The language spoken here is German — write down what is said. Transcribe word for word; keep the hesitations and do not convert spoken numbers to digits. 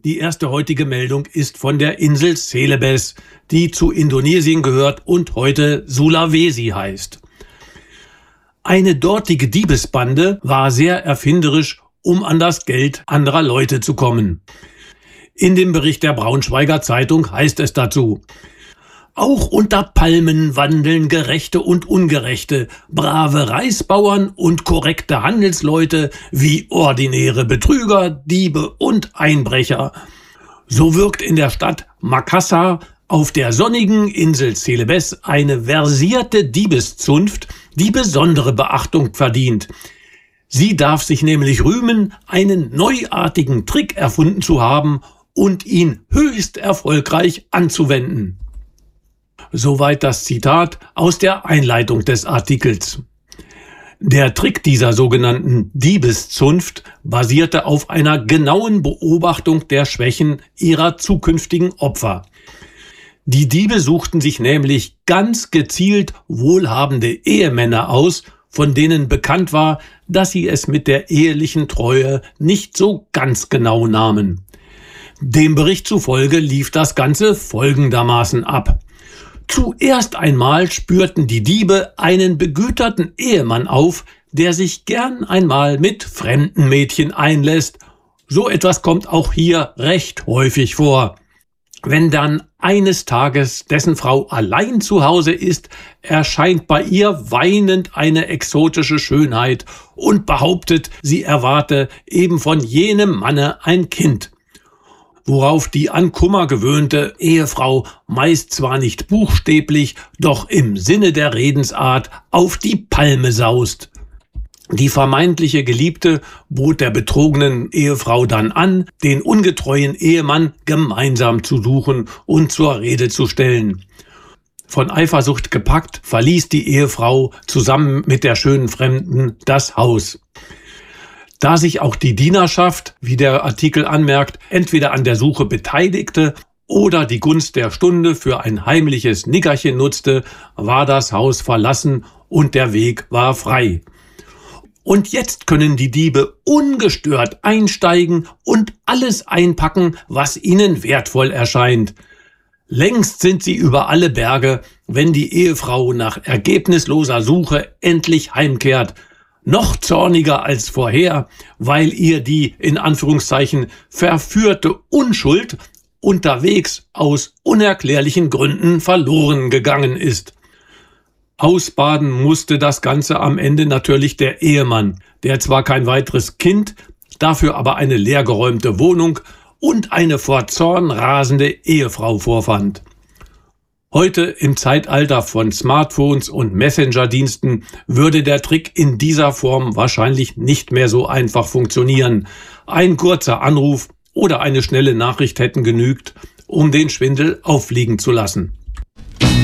Die erste heutige Meldung ist von der Insel Celebes, die zu Indonesien gehört und heute Sulawesi heißt. Eine dortige Diebesbande war sehr erfinderisch, um an das Geld anderer Leute zu kommen. In dem Bericht der Braunschweiger Zeitung heißt es dazu: Auch unter Palmen wandeln Gerechte und Ungerechte, brave Reisbauern und korrekte Handelsleute wie ordinäre Betrüger, Diebe und Einbrecher. So wirkt in der Stadt Makassar auf der sonnigen Insel Celebes eine versierte Diebeszunft, die besondere Beachtung verdient. Sie darf sich nämlich rühmen, einen neuartigen Trick erfunden zu haben und ihn höchst erfolgreich anzuwenden. Soweit das Zitat aus der Einleitung des Artikels. Der Trick dieser sogenannten Diebeszunft basierte auf einer genauen Beobachtung der Schwächen ihrer zukünftigen Opfer. Die Diebe suchten sich nämlich ganz gezielt wohlhabende Ehemänner aus, von denen bekannt war, dass sie es mit der ehelichen Treue nicht so ganz genau nahmen. Dem Bericht zufolge lief das Ganze folgendermaßen ab. Zuerst einmal spürten die Diebe einen begüterten Ehemann auf, der sich gern einmal mit fremden Mädchen einlässt. So etwas kommt auch hier recht häufig vor. Wenn dann eines Tages dessen Frau allein zu Hause ist, erscheint bei ihr weinend eine exotische Schönheit und behauptet, sie erwarte eben von jenem Manne ein Kind. Worauf die an Kummer gewöhnte Ehefrau meist zwar nicht buchstäblich, doch im Sinne der Redensart auf die Palme saust. Die vermeintliche Geliebte bot der betrogenen Ehefrau dann an, den ungetreuen Ehemann gemeinsam zu suchen und zur Rede zu stellen. Von Eifersucht gepackt, verließ die Ehefrau zusammen mit der schönen Fremden das Haus. Da sich auch die Dienerschaft, wie der Artikel anmerkt, entweder an der Suche beteiligte oder die Gunst der Stunde für ein heimliches Nickerchen nutzte, war das Haus verlassen und der Weg war frei. Und jetzt können die Diebe ungestört einsteigen und alles einpacken, was ihnen wertvoll erscheint. Längst sind sie über alle Berge, wenn die Ehefrau nach ergebnisloser Suche endlich heimkehrt. Noch zorniger als vorher, weil ihr die, in Anführungszeichen, verführte Unschuld unterwegs aus unerklärlichen Gründen verloren gegangen ist. Ausbaden musste das Ganze am Ende natürlich der Ehemann, der zwar kein weiteres Kind, dafür aber eine leergeräumte Wohnung und eine vor Zorn rasende Ehefrau vorfand. Heute im Zeitalter von Smartphones und Messenger-Diensten würde der Trick in dieser Form wahrscheinlich nicht mehr so einfach funktionieren. Ein kurzer Anruf oder eine schnelle Nachricht hätten genügt, um den Schwindel auffliegen zu lassen.